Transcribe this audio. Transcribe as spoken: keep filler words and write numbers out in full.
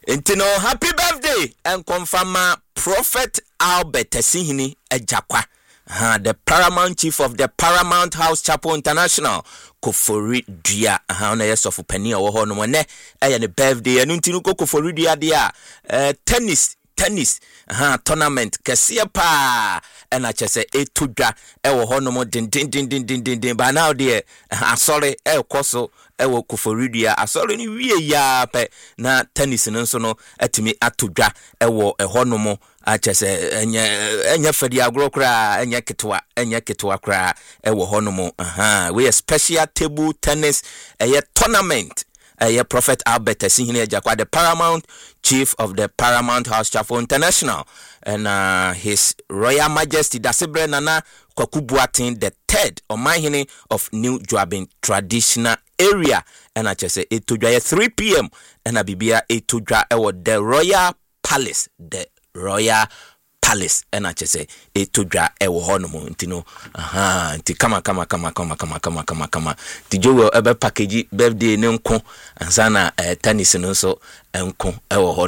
Intino, happy birthday and confirm Prophet Albert Tesihini Ejakwa. Uh, the Paramount Chief of the Paramount House Chapel International, Kofori Dia, uh, yes of Penny or Honone, and the birthday, and Untinu Kofori Dia dia, uh, tennis, tennis, uh, tournament, Cassia pa, and I just say, eight to da, ewo honomo din din din din din din din, but now dear, uh, sorry, el coso, ewo Kofori Dia, I saw any we ya pe, na tennis and so no, at me at to da, ewo a honomo. I just say, enya enya fedi agro kra, enya kitwa, enya kitwa kra, ewo honomo. Aha, we a special table tennis, a tournament. A Prophet Albert Tesihini Ejakwa, the Paramount Chief of the Paramount House Chapel International, and uh, His Royal Majesty Dasibre Nana Kwakubuatin the third Omahini of New Joabin Traditional Area, and I just say it to three p.m. and I be eight to the Royal Palace, the Royal Palace, and I just say it to dra ewo honomo ntino aha nti kama kama kama kama kama kama kama kama ti jowo ebe package birthday ne nko ansana tennis no so enko ewo